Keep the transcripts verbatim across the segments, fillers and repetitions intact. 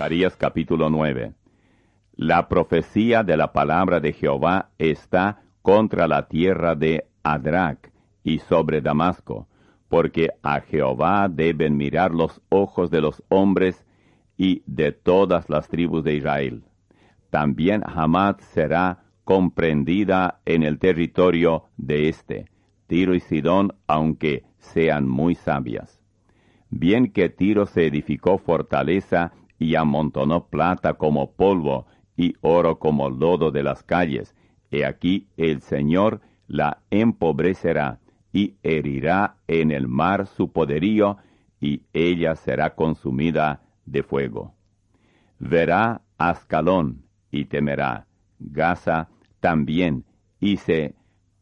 Zacarías capítulo nueve. La profecía de la palabra de Jehová está contra la tierra de Adrac y sobre Damasco, porque a Jehová deben mirar los ojos de los hombres y de todas las tribus de Israel. También Hamat será comprendida en el territorio de éste, Tiro y Sidón, aunque sean muy sabias. Bien que Tiro se edificó fortaleza y amontonó plata como polvo y oro como lodo de las calles, he aquí el Señor la empobrecerá y herirá en el mar su poderío, y ella será consumida de fuego. Verá Ascalón y temerá, Gaza también, y se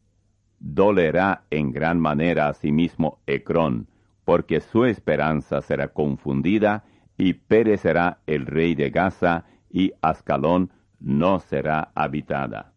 dolerá en gran manera asimismo Ecrón, porque su esperanza será confundida, y perecerá el rey de Gaza, y Ascalón no será habitada.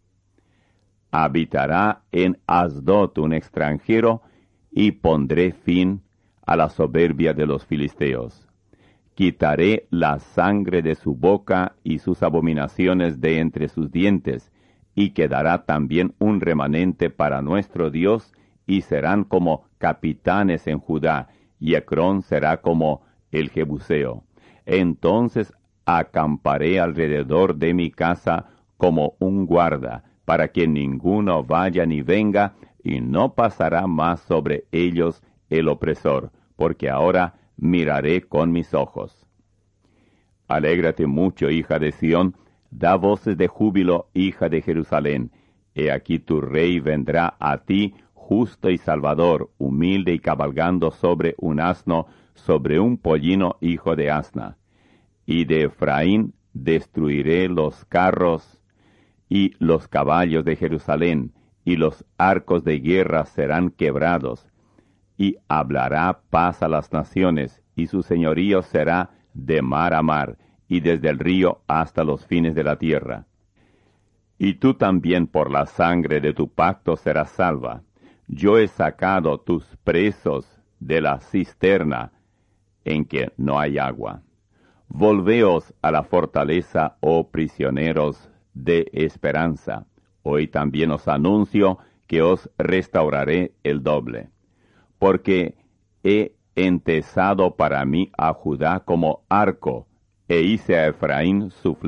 Habitará en Asdod un extranjero, y pondré fin a la soberbia de los filisteos. Quitaré la sangre de su boca y sus abominaciones de entre sus dientes, y quedará también un remanente para nuestro Dios, y serán como capitanes en Judá, y Ecrón será como el Jebuseo. Entonces acamparé alrededor de mi casa como un guarda, para que ninguno vaya ni venga, y no pasará más sobre ellos el opresor, porque ahora miraré con mis ojos. Alégrate mucho, hija de Sión, da voces de júbilo, hija de Jerusalén. He aquí tu rey vendrá a ti, justo y salvador, humilde y cabalgando sobre un asno, sobre un pollino hijo de asna. Y de Efraín destruiré los carros y los caballos de Jerusalén, y los arcos de guerra serán quebrados. Y hablará paz a las naciones, y su señorío será de mar a mar, y desde el río hasta los fines de la tierra. Y tú también por la sangre de tu pacto serás salva. Yo he sacado tus presos de la cisterna en que no hay agua. Volveos a la fortaleza, oh prisioneros de esperanza. Hoy también os anuncio que os restauraré el doble. Porque he entesado para mí a Judá como arco, e hice a Efraín su